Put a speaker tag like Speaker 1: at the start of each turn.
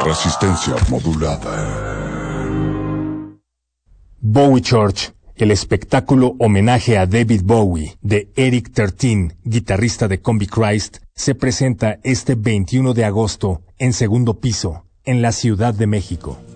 Speaker 1: Resistencia modulada.
Speaker 2: Bowie Church, el espectáculo homenaje a David Bowie de Eric Tertin, guitarrista de Combichrist, se presenta este 21 de agosto en Segundo Piso, en la Ciudad de México.